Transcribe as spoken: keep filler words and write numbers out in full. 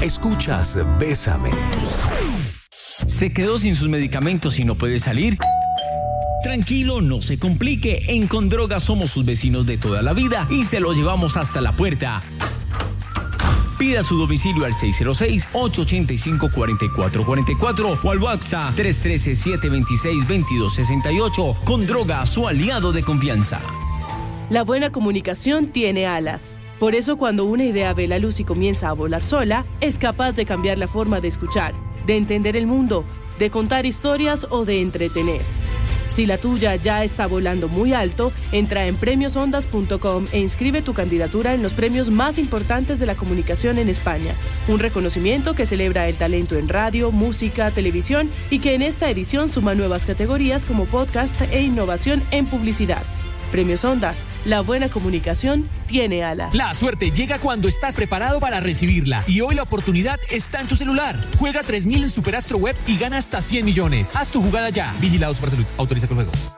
Escuchas Bésame. ¿Se quedó sin sus medicamentos y no puede salir? Tranquilo, no se complique. En Condroga somos sus vecinos de toda la vida y se lo llevamos hasta la puerta. Pida su domicilio al seis cero seis, ocho ocho cinco, cuatro cuatro cuatro cuatro o al WhatsApp tres uno tres, siete dos seis, dos dos seis ocho. Condroga, su aliado de confianza. La buena comunicación tiene alas. Por eso, cuando una idea ve la luz y comienza a volar sola, es capaz de cambiar la forma de escuchar, de entender el mundo, de contar historias o de entretener. Si la tuya ya está volando muy alto, entra en premios ondas punto com e inscribe tu candidatura en los premios más importantes de la comunicación en España. Un reconocimiento que celebra el talento en radio, música, televisión y que en esta edición suma nuevas categorías como podcast e innovación en publicidad. Premios Ondas, la buena comunicación tiene alas. La suerte llega cuando estás preparado para recibirla. Y hoy la oportunidad está en tu celular. Juega tres mil en Superastro Web y gana hasta cien millones. Haz tu jugada ya. Vigilado Supersalud. Autoriza con juegos.